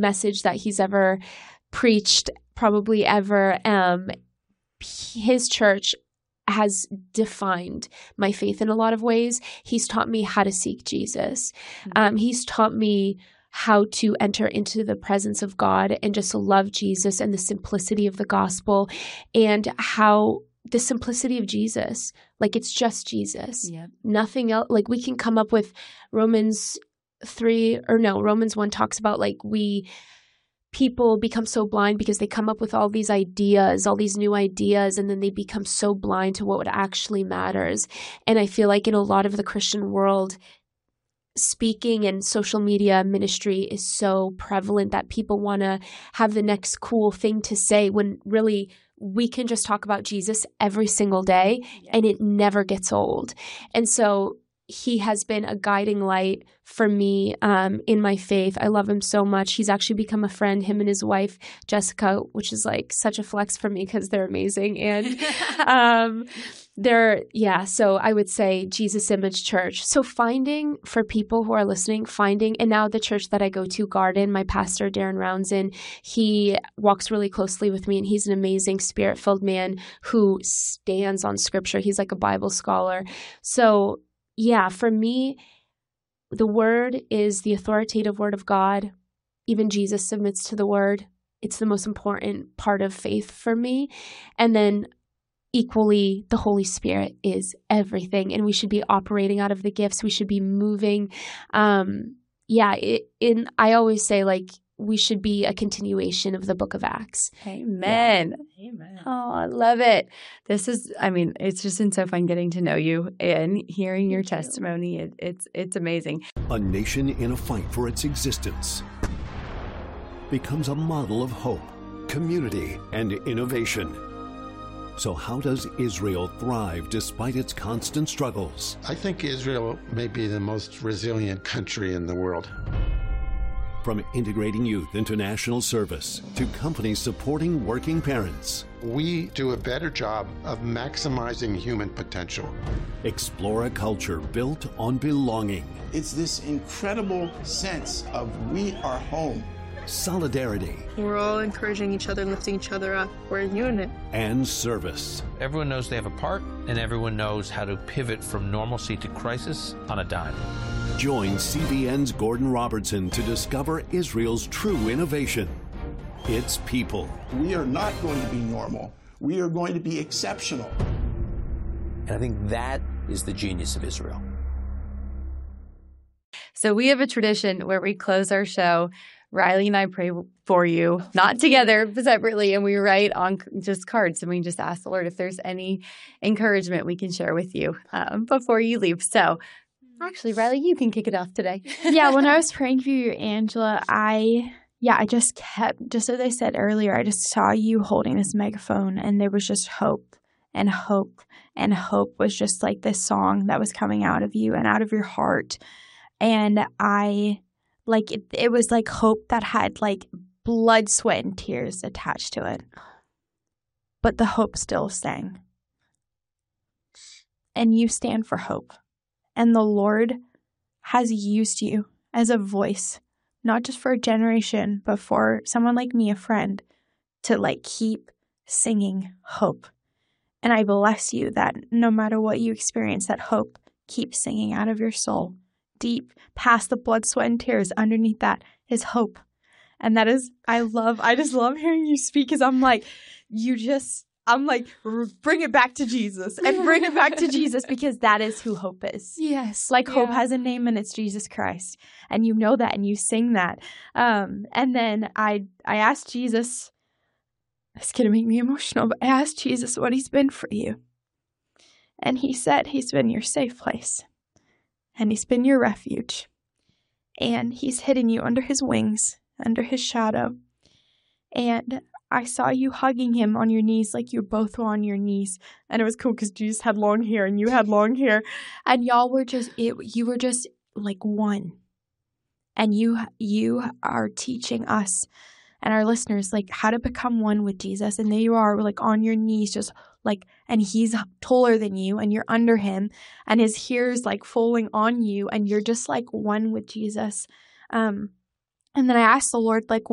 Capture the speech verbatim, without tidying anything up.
message that he's ever preached, probably ever. Um, his church has defined my faith in a lot of ways. He's taught me how to seek Jesus. Um, he's taught me how to enter into the presence of God and just love Jesus and the simplicity of the gospel, and how the simplicity of Jesus, like it's just Jesus, yep. nothing else. Like we can come up with Romans three or no, Romans one talks about like we people become so blind because they come up with all these ideas, all these new ideas, and then they become so blind to what actually matters. And I feel like in a lot of the Christian world, speaking and social media ministry is so prevalent that people want to have the next cool thing to say, when really we can just talk about Jesus every single day, yeah. and it never gets old. And so he has been a guiding light for me um, in my faith. I love him so much. He's actually become a friend, him and his wife, Jessica, which is like such a flex for me because they're amazing. And um, they're, yeah, so I would say Jesus Image Church. So finding, for people who are listening, finding, and now the church that I go to, Garden, my pastor, Darren Roundson, he walks really closely with me, and he's an amazing spirit-filled man who stands on scripture. He's like a Bible scholar. So yeah, for me, the word is the authoritative word of God. Even Jesus submits to the word. It's the most important part of faith for me. And then equally, the Holy Spirit is everything. And we should be operating out of the gifts. We should be moving. Um, yeah, it, in I always say, like, we should be a continuation of the book of Acts. Amen. Yeah. Amen. Oh, I love it. This is, I mean, it's just been so fun getting to know you and hearing your Thank testimony. It, it's, it's amazing. A nation in a fight for its existence becomes a model of hope, community, and innovation. So how does Israel thrive despite its constant struggles? I think Israel may be the most resilient country in the world. From integrating youth into national service to companies supporting working parents. We do a better job of maximizing human potential. Explore a culture built on belonging. It's this incredible sense of we are home. Solidarity. We're all encouraging each other, lifting each other up. We're a unit. And service. Everyone knows they have a part, and everyone knows how to pivot from normalcy to crisis on a dime. Join C B N's Gordon Robertson to discover Israel's true innovation. Its people. We are not going to be normal. We are going to be exceptional. And I think that is the genius of Israel. So we have a tradition where we close our show. Riley and I pray for you, not together, but separately, and we write on just cards, and we just ask the Lord if there's any encouragement we can share with you um, before you leave. So actually, Riley, you can kick it off today. Yeah, when I was praying for you, Angela, I, yeah, I just kept, just as I said earlier, I just saw you holding this megaphone, and there was just hope and hope, and hope was just like this song that was coming out of you and out of your heart. And I, like, it, it was like hope that had like blood, sweat, and tears attached to it. But the hope still sang. And you stand for hope. And the Lord has used you as a voice, not just for a generation, but for someone like me, a friend, to like keep singing hope. And I bless you that no matter what you experience, that hope keeps singing out of your soul. Deep past the blood, sweat, and tears, underneath that is hope. And that is, I love, I just love hearing you speak, because I'm like, you just, I'm like, bring it back to Jesus and bring it back to Jesus, because that is who hope is. Yes. Like yeah. hope has a name, and it's Jesus Christ. And you know that, and you sing that. Um, and then I, I asked Jesus, it's going to make me emotional, but I asked Jesus what he's been for you. And he said he's been your safe place. And he's been your refuge. And he's hidden you under his wings, under his shadow. And I saw you hugging him on your knees, like you both were on your knees. And it was cool because Jesus had long hair and you had long hair. And y'all were just, it, you were just like one. And you, you are teaching us and our listeners like how to become one with Jesus. And there you are, like on your knees, just like, and he's taller than you and you're under him and his hair is like falling on you and you're just like one with Jesus. Um, and then I asked the Lord, like,